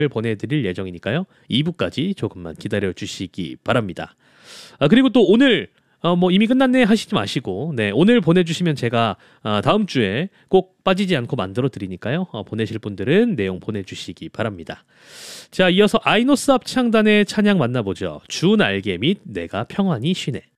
보내드릴 예정이니까요. 2부까지 조금만 기다려 주시기 바랍니다. 그리고 또 오늘 뭐 이미 끝났네 하시지 마시고 네, 오늘 보내주시면 제가 다음 주에 꼭 빠지지 않고 만들어 드리니까요. 보내실 분들은 내용 보내주시기 바랍니다. 자, 이어서 아이노스 합창단의 찬양 만나보죠. 주 날개 및 내가 평안히 쉬네.